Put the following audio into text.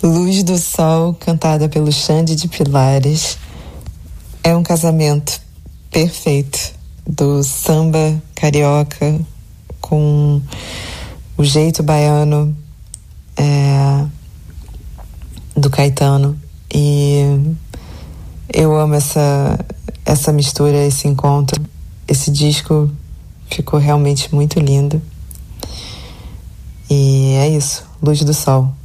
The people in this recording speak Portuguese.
Luz do Sol, cantada pelo Xande de Pilares, é um casamento perfeito do samba carioca com o jeito baiano do Caetano. E eu amo essa mistura, esse encontro. Esse disco ficou realmente muito lindo. E é isso, Luz do Sol.